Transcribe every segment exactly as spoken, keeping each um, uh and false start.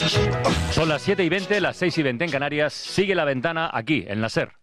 Son las siete y veinte, las seis y veinte en Canarias. Sigue La Ventana aquí, en la SER.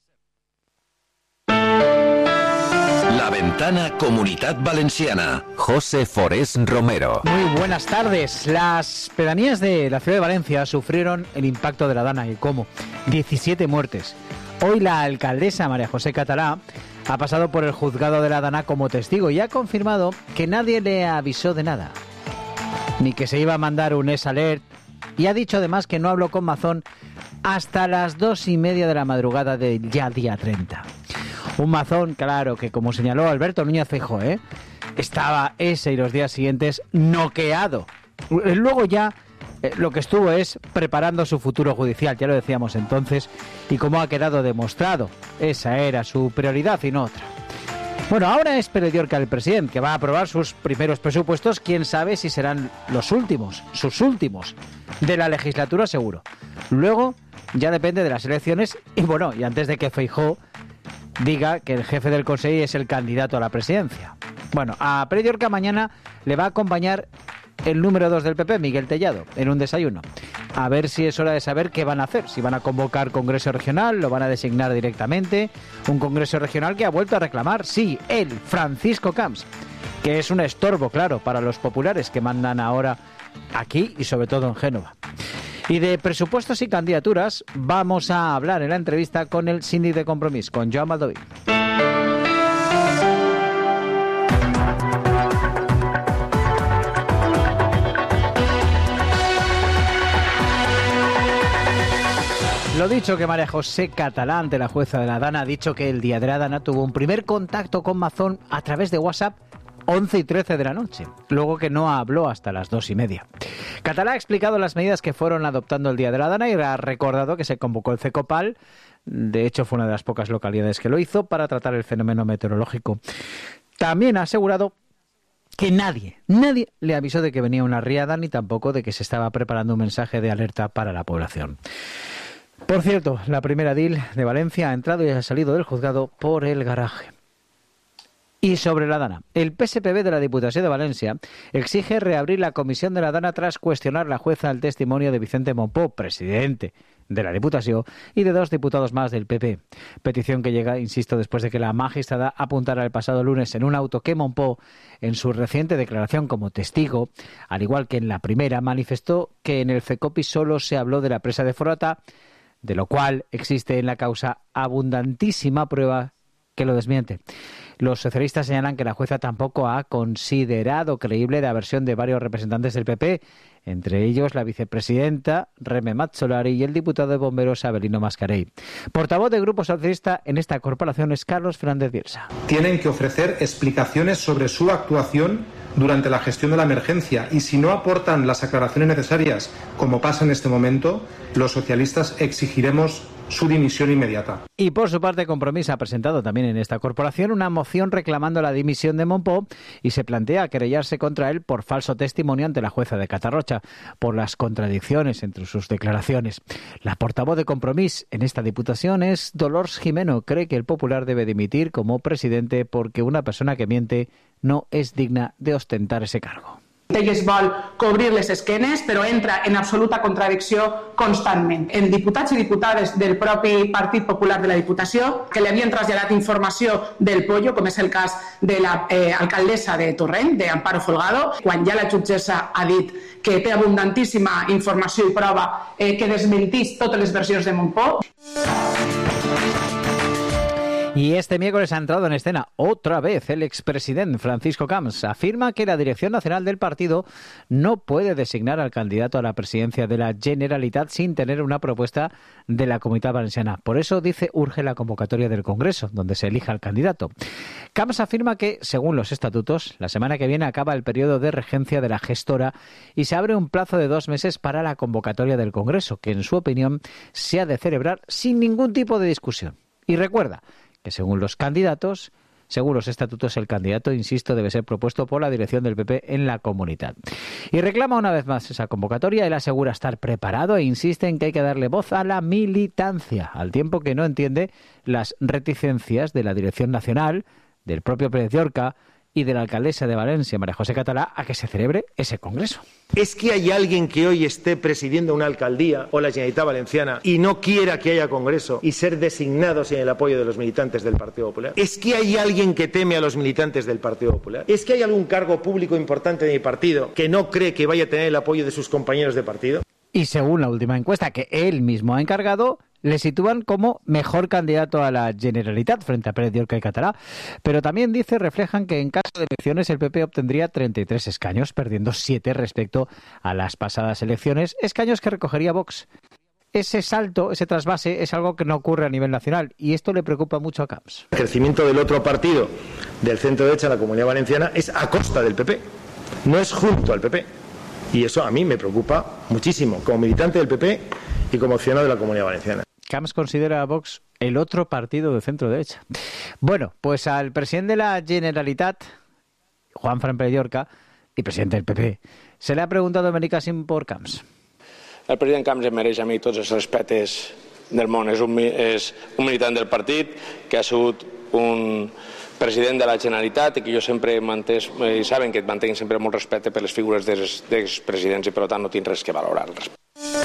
La Ventana Comunitat Valenciana. José Forés Romero. Muy buenas tardes. Las pedanías de la ciudad de Valencia sufrieron el impacto de la Dana. ¿Y cómo? diecisiete muertes. Hoy la alcaldesa María José Catalá ha pasado por el juzgado de la Dana como testigo y ha confirmado que nadie le avisó de nada, ni que se iba a mandar un S alert, y ha dicho además que no habló con Mazón hasta las dos y media de la madrugada del ya día treinta. Un Mazón, claro, que como señaló Alberto Núñez Feijóo, ¿eh? estaba ese y los días siguientes noqueado. Luego ya eh, lo que estuvo es preparando su futuro judicial, ya lo decíamos entonces, y como ha quedado demostrado, esa era su prioridad y no otra. Bueno, ahora es Pere Llorca el presidente, que va a aprobar sus primeros presupuestos. Quién sabe si serán los últimos, sus últimos, de la legislatura seguro. Luego ya depende de las elecciones y bueno, y antes de que Feijóo diga que el jefe del Consejo es el candidato a la presidencia. Bueno, a Pere Llorca mañana le va a acompañar el número dos del P P, Miguel Tellado, en un desayuno. A ver si es hora de saber qué van a hacer. Si van a convocar Congreso Regional, lo van a designar directamente. Un Congreso Regional que ha vuelto a reclamar, sí, él, Francisco Camps, que es un estorbo, claro, para los populares que mandan ahora aquí y sobre todo en Génova. Y de presupuestos y candidaturas vamos a hablar en la entrevista con el síndic de Compromís, con Joan Baldoví. Lo dicho, que María José Catalá, ante la jueza de la Dana, ha dicho que el día de la Dana tuvo un primer contacto con Mazón a través de WhatsApp once y trece de la noche, luego que no habló hasta las dos y media. Catalá ha explicado las medidas que fueron adoptando el día de la Dana y ha recordado que se convocó el CECOPAL, de hecho fue una de las pocas localidades que lo hizo, para tratar el fenómeno meteorológico. También ha asegurado que nadie, nadie le avisó de que venía una riada ni tampoco de que se estaba preparando un mensaje de alerta para la población. Por cierto, la primera edil de Valencia ha entrado y ha salido del juzgado por el garaje. Y sobre la Dana, el P S P B de la Diputación de Valencia exige reabrir la comisión de la Dana tras cuestionar la jueza el testimonio de Vicente Monpó, presidente de la Diputación, y de dos diputados más del P P. Petición que llega, insisto, después de que la magistrada apuntara el pasado lunes en un auto que Monpó, en su reciente declaración como testigo, al igual que en la primera, manifestó que en el CECOPI solo se habló de la presa de Forata, de lo cual existe en la causa abundantísima prueba que lo desmiente. Los socialistas señalan que la jueza tampoco ha considerado creíble la versión de varios representantes del P P, entre ellos la vicepresidenta Reme Mazzolari y el diputado de Bomberos Abelino Mascarell. Portavoz del Grupo Socialista en esta corporación es Carlos Fernández Bielsa. Tienen que ofrecer explicaciones sobre su actuación durante la gestión de la emergencia y si no aportan las aclaraciones necesarias, como pasa en este momento, los socialistas exigiremos su dimisión inmediata. Y por su parte, Compromís ha presentado también en esta corporación una moción reclamando la dimisión de Monpó y se plantea querellarse contra él por falso testimonio ante la jueza de Catarrocha, por las contradicciones entre sus declaraciones. La portavoz de Compromís en esta diputación es Dolors Jimeno. Cree que el Popular debe dimitir como presidente porque una persona que miente no és digna de ostentar ese cargo. Ell vol cobrir les esquenes, però entra en absoluta contradicció constantment. En diputats i diputades del propi Partit Popular de la Diputació que li havien traslladat informació del pollo, com és el cas de l'alcaldessa de Torrent, d'Amparo Folgado, quan ja la jutgessa ha dit que té abundantíssima informació i prova eh, que desmentís totes les versions de Monpó. Y este miércoles ha entrado en escena otra vez el expresidente Francisco Camps. Afirma que la Dirección Nacional del partido no puede designar al candidato a la presidencia de la Generalitat sin tener una propuesta de la Comunitat Valenciana. Por eso, dice, urge la convocatoria del Congreso, donde se elija al candidato. Camps afirma que, según los estatutos, la semana que viene acaba el periodo de regencia de la gestora y se abre un plazo de dos meses para la convocatoria del Congreso, que en su opinión se ha de celebrar sin ningún tipo de discusión. Y recuerda que según los candidatos, según los estatutos, el candidato, insisto, debe ser propuesto por la dirección del P P en la comunidad. Y reclama una vez más esa convocatoria. Él asegura estar preparado e insiste en que hay que darle voz a la militancia, al tiempo que no entiende las reticencias de la dirección nacional, del propio Pérez Llorca y de la alcaldesa de Valencia, María José Catalá, a que se celebre ese congreso. ¿Es que hay alguien que hoy esté presidiendo una alcaldía o la Generalitat Valenciana y no quiera que haya congreso y ser designados sin el apoyo de los militantes del Partido Popular? ¿Es que hay alguien que teme a los militantes del Partido Popular? ¿Es que hay algún cargo público importante de mi partido que no cree que vaya a tener el apoyo de sus compañeros de partido? Y según la última encuesta que él mismo ha encargado, le sitúan como mejor candidato a la Generalitat frente a Pérez Llorca y Catalá. Pero también dice, reflejan que en caso de elecciones el P P obtendría treinta y tres escaños, perdiendo siete respecto a las pasadas elecciones, escaños que recogería Vox. Ese salto, ese trasvase, es algo que no ocurre a nivel nacional y esto le preocupa mucho a Camps. El crecimiento del otro partido, del centro derecha de la Comunidad Valenciana, es a costa del P P, no es junto al P P. Y eso a mí me preocupa muchísimo, como militante del P P y como ciudadano de la Comunidad Valenciana. Camps considera a Vox el otro partido de centro-derecha. Bueno, pues al presidente de la Generalitat, Juanfran Pérez Llorca, y presidente del P P, se le ha preguntado a Benicàssim por Camps. El president Camps em mereix a mi tots els respectes del món. És un, és un militant del partit que ha sigut un president de la Generalitat i que jo sempre he mantès, i saben que mantenc sempre molt respecte per les figures dels, dels presidents i per tant no tinc res que valorar al respecte.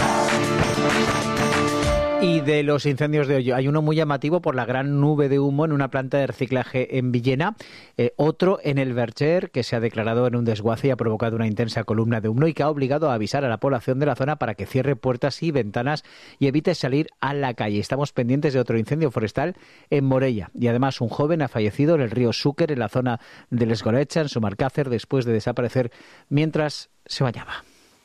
Y de los incendios de hoy, hay uno muy llamativo por la gran nube de humo en una planta de reciclaje en Villena, eh, otro en el Verger, que se ha declarado en un desguace y ha provocado una intensa columna de humo y que ha obligado a avisar a la población de la zona para que cierre puertas y ventanas y evite salir a la calle. Estamos pendientes de otro incendio forestal en Morella y además un joven ha fallecido en el río Xúquer, en la zona del Esgorecha, en Sumarcácer, después de desaparecer mientras se bañaba.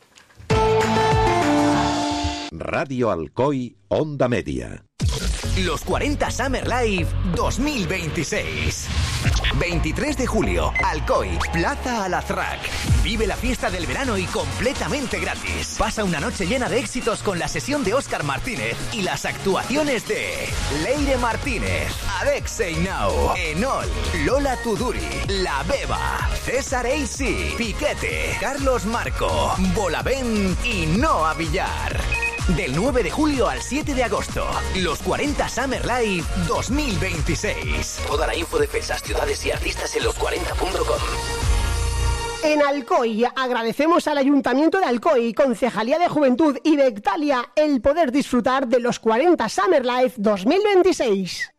Radio Alcoy, Onda Media. Los cuarenta Summer Live dos mil veintiséis. veintitrés de julio, Alcoy, Plaza Alazraq. Vive la fiesta del verano y completamente gratis. Pasa una noche llena de éxitos con la sesión de Óscar Martínez y las actuaciones de Leire Martínez, Alexei Nau, Enol, Lola Tuduri, La Beba, César Eisi, Piquete, Carlos Marco, Bolavent y Noa Villar. Del nueve de julio al siete de agosto, los cuarenta Summer Live dos mil veintiséis. Toda la info de fechas, ciudades y artistas en los cuarenta punto com. En Alcoy agradecemos al Ayuntamiento de Alcoy, Concejalía de Juventud y Bectalia el poder disfrutar de los cuarenta Summer Live dos mil veintiséis.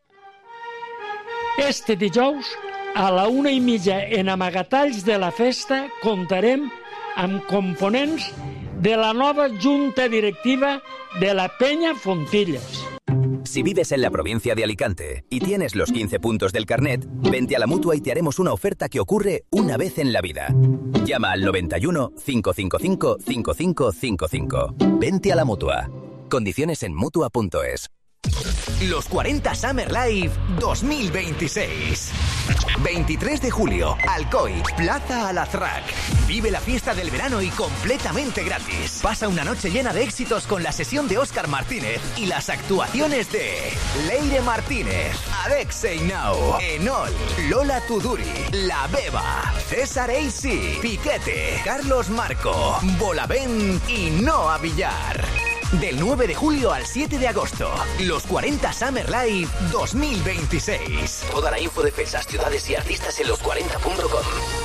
Este dijous, a la una i mitja en Amagatalls de la Festa, contarem amb components de la nueva junta directiva de la Peña Fontillas. Si vives en la provincia de Alicante y tienes los quince puntos del carnet, vente a la Mutua y te haremos una oferta que ocurre una vez en la vida. Llama al noventa y uno, cinco cinco cinco, cinco cinco cinco cinco. Vente a la Mutua. Condiciones en mutua punto es. Los cuarenta Summer Live dos mil veintiséis. veintitrés de julio, Alcoy, Plaza Alazraq. Vive la fiesta del verano y completamente gratis. Pasa una noche llena de éxitos con la sesión de Óscar Martínez y las actuaciones de Leire Martínez, Alexei Nau, Enol, Lola Tuduri, La Beba, César Eisi, Piquete, Carlos Marco, Bolavent y Noa Villar. Del nueve de julio al siete de agosto, los cuarenta Summer Live dos mil veintiséis. Toda la info de fechas, ciudades y artistas en los cuarenta punto com.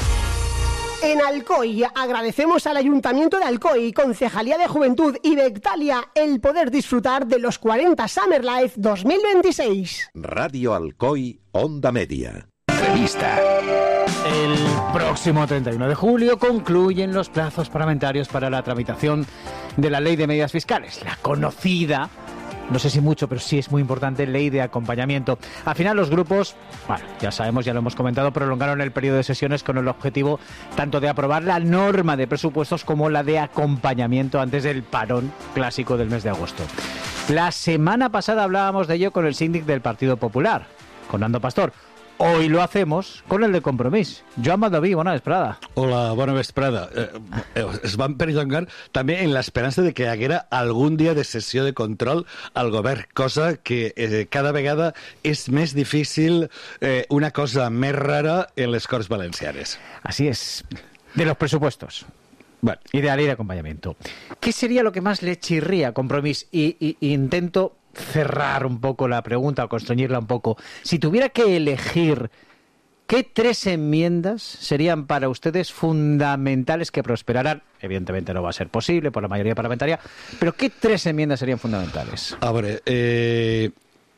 En Alcoy agradecemos al Ayuntamiento de Alcoy, Concejalía de Juventud y Bectalia el poder disfrutar de los cuarenta Summer Live dos mil veintiséis. Radio Alcoy, Onda Media. Revista. El próximo treinta y uno de julio concluyen los plazos parlamentarios para la tramitación de la Ley de Medidas Fiscales, la conocida, no sé si mucho, pero sí es muy importante, Ley de Acompañamiento. Al final los grupos, bueno, ya sabemos, ya lo hemos comentado, prolongaron el periodo de sesiones con el objetivo tanto de aprobar la norma de presupuestos como la de acompañamiento antes del parón clásico del mes de agosto. La semana pasada hablábamos de ello con el síndic del Partido Popular, con Nando Pastor. Hoy lo hacemos con el de Compromís. Joan Baldoví, bona vesprada. Hola, bona vesprada. Eh, eh, es van perllongar també en l'esperança de que hi haguera algun dia de sessió de control al govern, cosa que eh, cada vegada és més difícil, eh, una cosa més rara en les Corts Valencianes. Así es. De los presupuestos. Bueno, y de la ley de acompañamiento. ¿Qué sería lo que más le chirría a Compromís? Y, y, y intento cerrar un poco la pregunta o constreñirla un poco. Si tuviera que elegir ¿qué tres enmiendas serían para ustedes fundamentales que prosperaran? Evidentemente no va a ser posible por la mayoría parlamentaria, pero ¿qué tres enmiendas serían fundamentales? A veure, eh,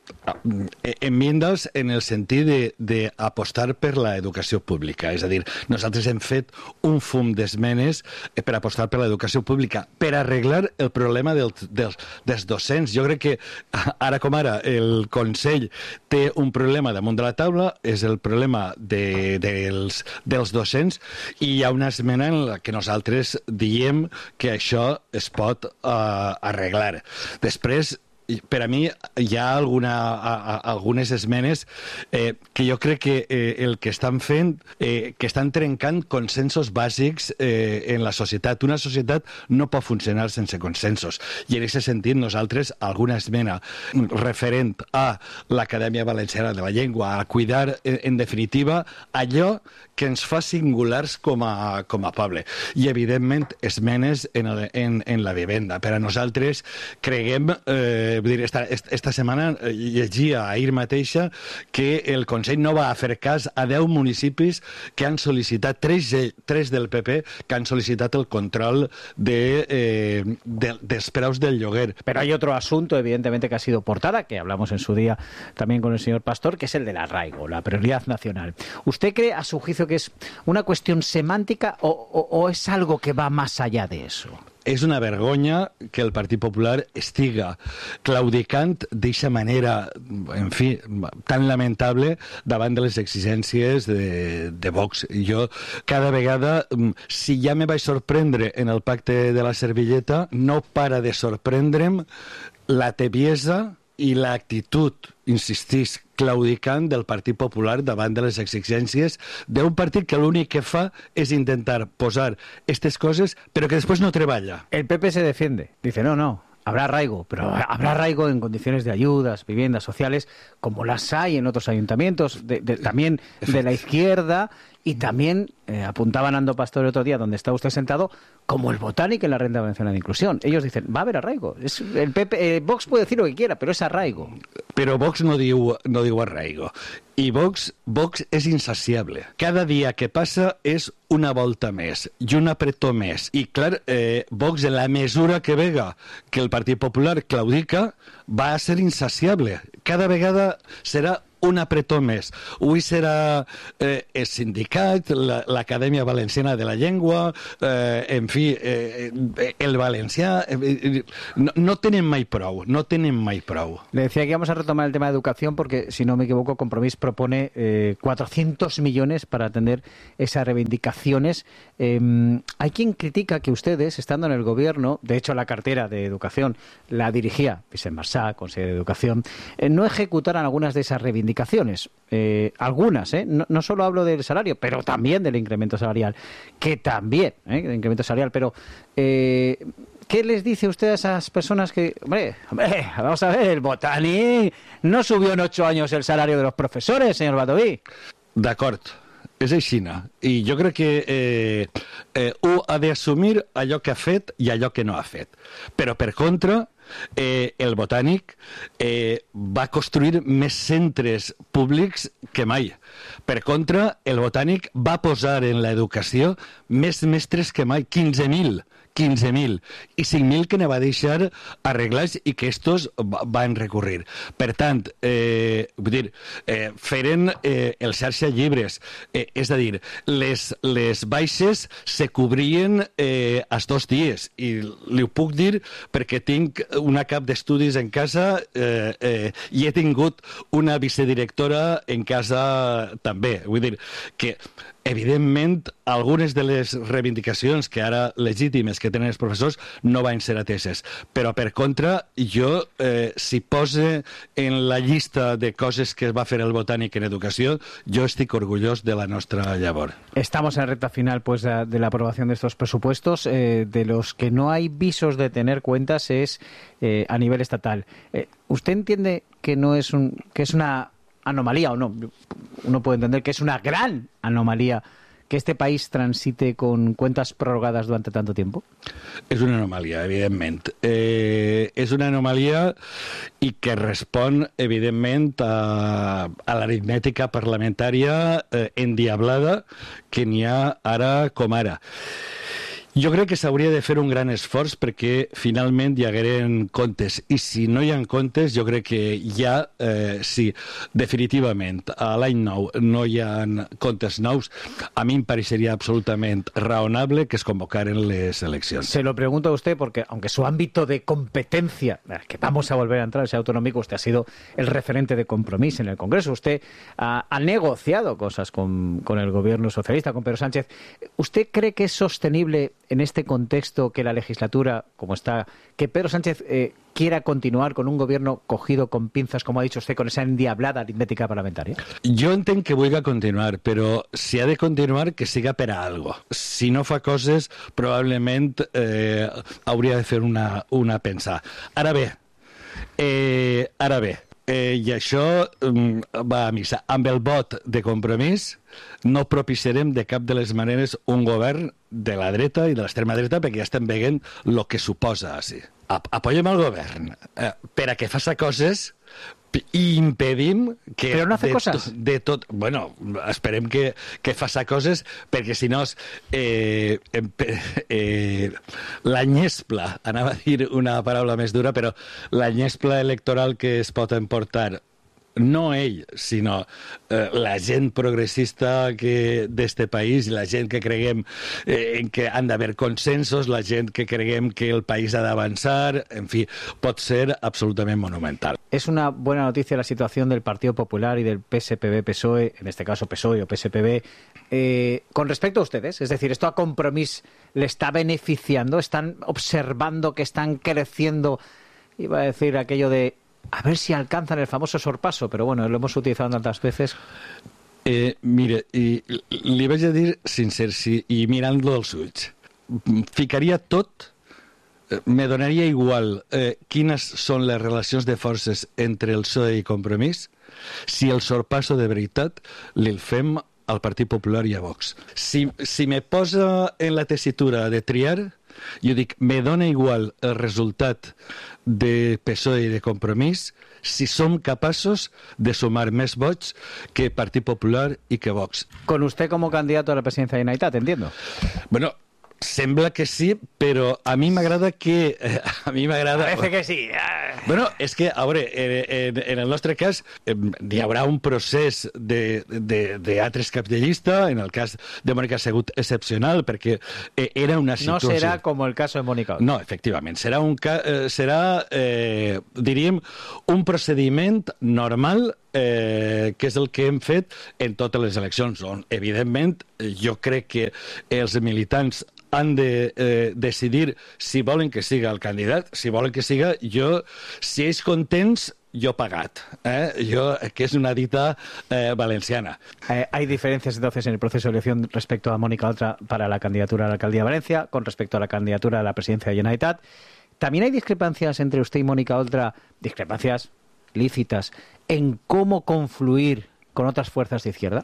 enmiendes en el sentit de, de apostar per l'educació pública. És a dir, nosaltres hem fet un fum d'esmenes per apostar per l'educació pública, per arreglar el problema del, dels, dels docents. Jo crec que ara com ara el Consell té un problema damunt de la taula, és el problema de, dels, dels docents, i hi ha una esmena en la que nosaltres diem que això es pot uh, arreglar. Després, per a mi hi ha alguna, a, a, algunes esmenes eh, que jo crec que eh, el que estan fent, eh, que estan trencant consensos bàsics eh, en la societat. Una societat no pot funcionar sense consensos. I en aquest sentit nosaltres alguna esmena referent a l'Acadèmia Valenciana de la Llengua, a cuidar en, en definitiva allò que ens fa singulars com a, com a poble. I evidentment esmenes en, el, en, en la vivenda. Per a nosaltres creguem... Eh, Vull dir, esta, esta setmana llegia ahir mateixa que el Consell no va a fer cas a deu municipis que han sol·licitat, tres, tres del P P, que han sol·licitat el control de, eh, de, dels preus del lloguer. Pero hay otro asunto, evidentemente, que ha sido portada, que hablamos en su día también con el señor Pastor, que es el del arraigo, la prioridad nacional. ¿Usted cree, a su juicio, que es una cuestión semántica o, o, o es algo que va más allá de eso? És una vergonya que el Partit Popular estiga claudicant d'eixa manera, en fi, tan lamentable davant de les exigències de, de Vox. Jo, cada vegada, si ja me vaig sorprendre en el pacte de la servilleta, no para de sorprendre'm la tebiesa i l'actitud, insistisc, claudicant del Partit Popular davant de les exigències d'un partit que l'únic que fa és intentar posar aquestes coses, però que després no treballa. El P P se defiende. Dice, no, no, habrá arraigo, pero habrá arraigo en condiciones de ayudas, viviendas sociales, como las hay en otros ayuntamientos, de, de, también de la izquierda, y también, eh, apuntaba Nando Pastor el otro día, donde está usted sentado, como el Botánico en la Renta Valenciana de Inclusión. Ellos dicen, va a haber arraigo. Es, el P P, eh, Vox puede decir lo que quiera, pero es arraigo. Però Vox no diu, no diu arraigo. I Vox, Vox és insaciable. Cada dia que passa és una volta més i un apretó més. I, clar, eh, Vox, en la mesura que vega que el Partit Popular claudica, va a ser insaciable. Cada vegada serà un apretó més. Avui serà eh, el sindicat, l'Acadèmia Valenciana de la Llengua, eh, en fi, eh, el valencià... Eh, no, no tenen mai prou, no tenen mai prou. Le decía que íbamos a retomar el tema de educación porque, si no me equivoco, Compromís propone eh, cuatrocientos millones para atender esas reivindicaciones. Eh, hay quien critica que ustedes, estando en el gobierno, de hecho la cartera de educación la dirigía Vicent Marsá, consejero de Educación, eh, no ejecutaran algunas de esas reivindicaciones. Indicaciones, eh, algunas, eh, no, no solo hablo del salario, pero también del incremento salarial, que también, eh, del incremento salarial, pero eh, ¿qué les dice usted a esas personas que, hombre, hombre, vamos a ver, el Botani no subió en ocho años el salario de los profesores, señor Badaví? D'acord. És aixina. I jo crec que eh, eh, ho ha d'assumir allò que ha fet i allò que no ha fet. Però, per contra, eh, el Botànic eh, va construir més centres públics que mai. Per contra, el Botànic va posar en l'educació més mestres que mai, quinze mil. quinze mil i cinc mil que ne va deixar arreglats i que estos van recurrir. Per tant, eh, vull dir, eh, feren eh, el xarxa llibres, eh, és a dir, les, les baixes se cobrien eh, als dos dies i li ho puc dir perquè tinc una cap d'estudis en casa eh, eh, i he tingut una vicedirectora en casa també. Vull dir que evidentment, algunes de les reivindicacions que ara legítimes que tenen els professors no van ser ateses. Però, per contra, jo, eh, si pose en la llista de coses que va fer el Botànic en educació, jo estic orgullós de la nostra llavor. Estamos en la recta final pues, de la aprobación de estos presupuestos. Eh, de los que no hay visos de tener cuentas es eh, a nivel estatal. Eh, ¿Usted entiende que no es un que es una anomalía o no? Uno puede entender que es una gran anomalía que este país transite con cuentas prorrogadas durante tanto tiempo? És una anomalia, evidentment. Eh, és una anomalia i que respon, evidentment, a, a l'aritmètica parlamentària eh, endiablada que n'hi ha ara com ara. Jo crec que s'hauria de fer un gran esforç perquè finalment hi hagueren comptes. I si no hi ha comptes, jo crec que ja, eh, si definitivament a l'any nou no hi ha comptes nous, a mi em pareixeria absolutament raonable que es convocaren les eleccions. Se lo pregunto a usted porque, aunque su ámbito de competencia, que vamos a volver a entrar, ese autonómico, usted ha sido el referente de Compromís en el Congreso. Usted ha, ha negociado cosas con, con el gobierno socialista, con Pedro Sánchez. ¿Usted cree que es sostenible en este contexto que la legislatura, como está, que Pedro Sánchez eh, quiera continuar con un gobierno cogido con pinzas, como ha dicho usted, con esa endiablada aritmètica parlamentaria? Jo entenc que vulgui continuar, però si ha de continuar, que siga per a algo. Si no fa coses, probablement eh, hauria de fer una, una pensar. Ara bé, eh, ara bé, Eh, i això um, va a missa. Amb el vot de Compromís no propiciarem de cap de les maneres un govern de la dreta i de l'extrema dreta perquè ja estem veient el que suposa així. Ap apoyem el govern eh, per a que faça coses i impedim que... Però no hace de coses. To, de tot... Bueno, esperem que, que faça coses perquè si no eh, eh, la nyespla, anava a dir una paraula més dura, però la nyespla electoral que es pot emportar no ell, sinó eh, la gent progressista que d'este país i la gent que creguem eh, que han d'haver consensos, la gent que creguem que el país ha d'avançar, en fi, pot ser absolutament monumental. Es una buena noticia la situación del Partido Popular y del P S P B-P S O E, en este caso P S O E o P S P B, eh, con respecto a ustedes. Es decir, ¿esto a Compromís le está beneficiando? ¿Están observando que están creciendo? Iba a decir aquello de a ver si alcanzan el famoso sorpaso, pero bueno, lo hemos utilizado tantas veces. Eh, mire, i, li vaig a dir sincer, si, i mirant-lo als ulls, ficaria tot, me donaria igual eh, quines són les relacions de forces entre el P S O E i Compromís, si el sorpasso de veritat li fem al Partit Popular i a Vox. Si, si me posa en la tessitura de triar, jo dic, me dona igual el resultat de P S O E i de Compromís si som capaços de sumar més vots que Partit Popular i que Vox. Con usted como candidato a la presidencia de Generalitat, entiendo. Bueno, sembla que sí, però a mi m'agrada que... Eh, a mi m'agrada... Parece que sí. Bueno, és que, a veure, en, en el nostre cas eh, hi haurà un procés d'altres caps de llista, en el cas de Mònica ha sigut excepcional, perquè eh, era una situació... No serà com el cas de Mònica. No, efectivament, serà, un ca... eh, serà eh, diríem, un procediment normal eh, que és el que hem fet en totes les eleccions, on, evidentment, jo crec que els militants han de eh, decidir si volen que siga el candidat, si volen que siga jo, si ells contents, yo pagat, ¿eh? Yo, que es una dita eh, valenciana. Eh, hay diferencias entonces en el proceso de elección respecto a Mónica Oltra para la candidatura a la alcaldía de Valencia, con respecto a la candidatura a la presidencia de Generalitat. También hay discrepancias entre usted y Mónica Oltra, discrepancias lícitas, en cómo confluir con otras fuerzas de izquierda.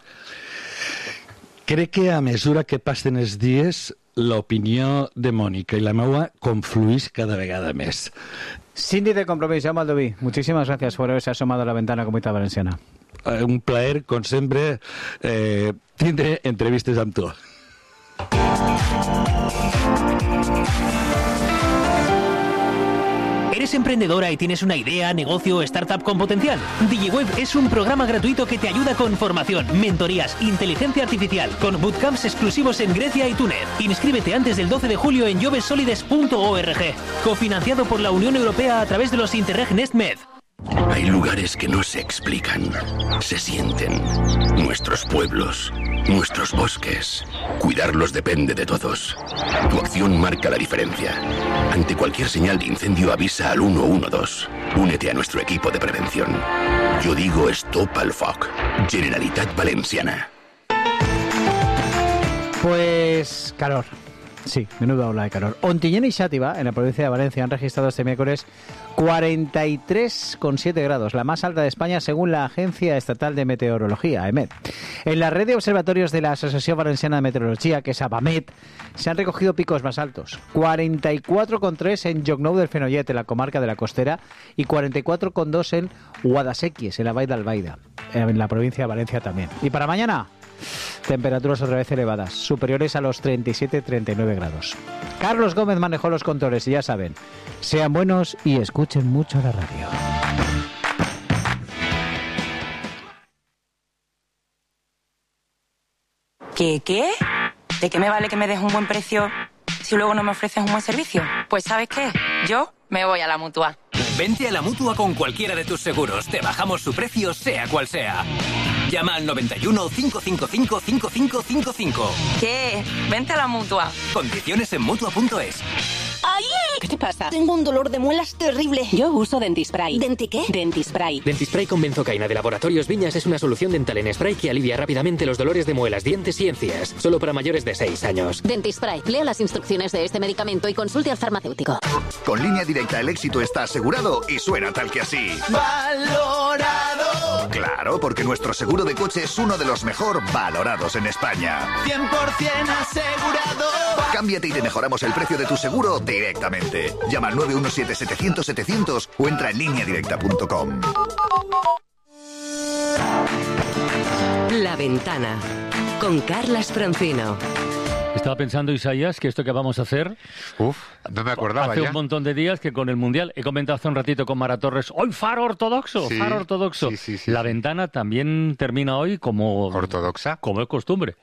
Crec que a mesura que passen els dies, l'opinió de Mònica i la meua confluís cada vegada més. Síndic de Compromís, Jaume Aldoví, muchísimas gracias por haberse asomado a la ventana Comunitat Valenciana. Eh, un plaer, com sempre, eh, tindre entrevistes amb tu. ¿Eres emprendedora y tienes una idea, negocio o startup con potencial? DigiWeb es un programa gratuito que te ayuda con formación, mentorías, inteligencia artificial, con bootcamps exclusivos en Grecia y Túnez. Inscríbete antes del doce de julio en jobsolides punto org, cofinanciado por la Unión Europea a través de los Interreg NestMed. Hay lugares que no se explican, se sienten. Nuestros pueblos, nuestros bosques. Cuidarlos depende de todos. Tu acción marca la diferencia. Ante cualquier señal de incendio avisa al uno uno dos. Únete a nuestro equipo de prevención. Yo digo stop al foc. Generalitat Valenciana. Pues calor. Sí, menuda ola de calor. Ontinyent y Xàtiva, en la provincia de Valencia, han registrado este miércoles cuarenta y tres coma siete grados, la más alta de España según la Agencia Estatal de Meteorología, EMET. En la red de observatorios de la Asociación Valenciana de Meteorología, que es AVAMET, se han recogido picos más altos. cuarenta y cuatro coma tres en Llocnou del Fenollet, en la comarca de la Costera, y cuarenta y cuatro coma dos en Guadasséquies, en la Vall d'Albaida, en la provincia de Valencia también. Y para mañana, temperaturas otra vez elevadas, superiores a los treinta y siete a treinta y nueve grados. Carlos Gómez manejó los controles y ya saben, sean buenos y escuchen mucho la radio. ¿Qué qué? ¿De qué me vale que me des un buen precio si luego no me ofreces un buen servicio? Pues ¿sabes qué? Yo me voy a la Mutua. Vente a la Mutua con cualquiera de tus seguros. Te bajamos su precio, sea cual sea. Llama al noventa y uno, cinco cinco cinco, cinco cinco cinco cinco. ¿Qué? Vente a la Mutua. Condiciones en Mutua punto es. ¡Ay! ¿Qué te pasa? Tengo un dolor de muelas terrible. Yo uso Dentispray. ¿Denti qué? Dentispray. Dentispray con benzocaína de Laboratorios Viñas es una solución dental en spray que alivia rápidamente los dolores de muelas, dientes y encías. Solo para mayores de seis años. Dentispray. Lea las instrucciones de este medicamento y consulte al farmacéutico. Con Línea Directa el éxito está asegurado y suena tal que así. ¡Valorado! Claro, porque nuestro seguro de coche es uno de los mejor valorados en España. cien por ciento asegurado. Cámbiate y te mejoramos el precio de tu seguro directamente. Llama al nueve uno siete, setecientos, setecientos o entra en línea directa punto com. La Ventana, con Carlas Francino. Estaba pensando, Isaías, que esto que vamos a hacer... Uf, no me acordaba hace ya. un montón de días que con el Mundial, he comentado hace un ratito con Mara Torres, hoy faro ortodoxo, Sí, faro ortodoxo. sí, sí, sí, La sí. Ventana también termina hoy como... ¿Ortodoxa? Como es costumbre.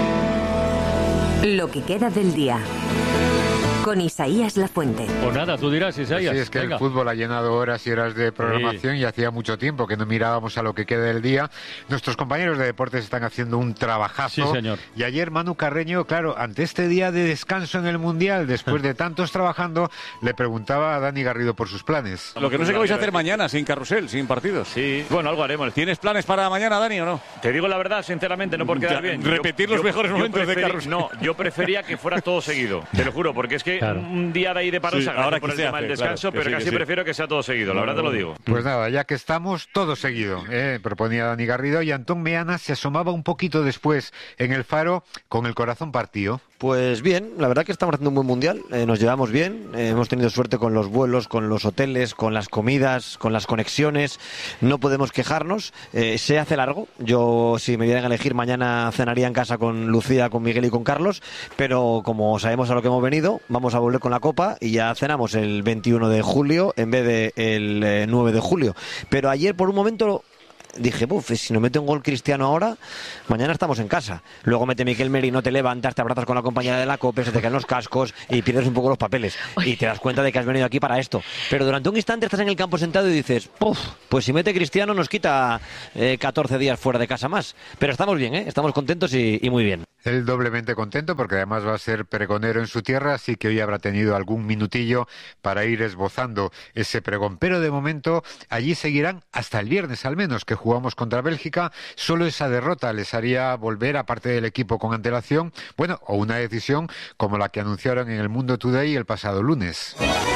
Lo que queda del día. Con Isaías Lafuente. Pues nada, tú dirás, Isaías. Sí, es que venga. el fútbol ha llenado horas y horas de programación Sí. y hacía mucho tiempo que no mirábamos a lo que queda del día. Nuestros compañeros de deportes están haciendo un trabajazo. Sí, señor. Y ayer Manu Carreño, claro, ante este día de descanso en el Mundial, después de tantos trabajando, le preguntaba a Dani Garrido por sus planes. Lo que no sé qué vais a hacer mañana, sin carrusel, sin partidos. Sí, bueno, algo haremos. ¿Tienes planes para mañana, Dani, o no? Te digo la verdad, sinceramente, no por quedar Ya, bien. repetir los mejores momentos de preferi- carrusel. No, yo prefería que fuera todo seguido, te lo juro, porque es que Claro. un día de ahí de parón Sí, se agradece ahora por que el se tema del hace, descanso, claro, que pero sí, casi que sí. prefiero que sea todo seguido, la verdad te lo digo. Pues nada, ya que estamos, todo seguido, ¿eh? proponía Dani Garrido, y Antón Meana se asomaba un poquito después en el faro con el corazón partido. Pues bien, la verdad que estamos haciendo un buen mundial, eh, nos llevamos bien, eh, hemos tenido suerte con los vuelos, con los hoteles, con las comidas, con las conexiones, no podemos quejarnos, eh, se hace largo, yo si me dieran a elegir mañana cenaría en casa con Lucía, con Miguel y con Carlos, pero como sabemos a lo que hemos venido, vamos a volver con la copa y ya cenamos el veintiuno de julio en vez de el eh, nueve de julio, pero ayer por un momento... Dije, buf, si no mete un gol Cristiano ahora, mañana estamos en casa. Luego mete Miquel Merino, te levantas, te abrazas con la compañera de la COPE, se te caen los cascos y pierdes un poco los papeles. Y te das cuenta de que has venido aquí para esto. Pero durante un instante estás en el campo sentado y dices, puf, pues si mete Cristiano nos quita eh, catorce días fuera de casa más. Pero estamos bien, ¿eh? Estamos contentos y, y muy bien. Él doblemente contento porque además va a ser pregonero en su tierra, así que hoy habrá tenido algún minutillo para ir esbozando ese pregón. Pero de momento allí seguirán hasta el viernes al menos, que jugamos contra Bélgica. Solo esa derrota les haría volver a parte del equipo con antelación, bueno, o una decisión como la que anunciaron en el Mundo Today el pasado lunes.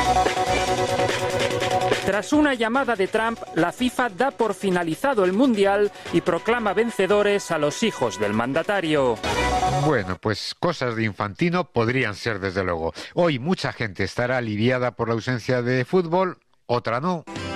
Tras una llamada de Trump, la FIFA da por finalizado el Mundial y proclama vencedores a los hijos del mandatario. Bueno, pues cosas de Infantino podrían ser desde luego. Hoy mucha gente estará aliviada por la ausencia de fútbol, otra no.